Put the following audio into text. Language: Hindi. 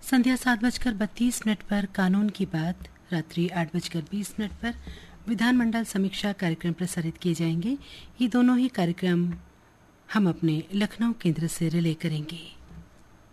संध्या 7:32 पर कानून की बात, रात्रि 8:20 पर विधानमंडल समीक्षा कार्यक्रम प्रसारित किए जाएंगे। ये दोनों ही कार्यक्रम हम अपने लखनऊ केंद्र से रिले करेंगे।